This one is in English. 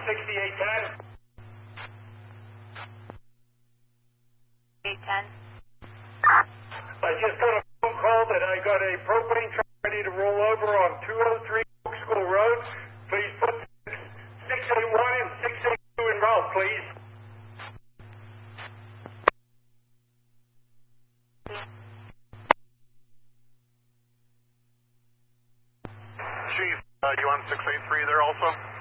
6810. 810. I just got a phone call that I got a propane truck ready to roll over on 203 Oak School Road. Please put 681 and 682 en route, please. Chief, you on 683 there also?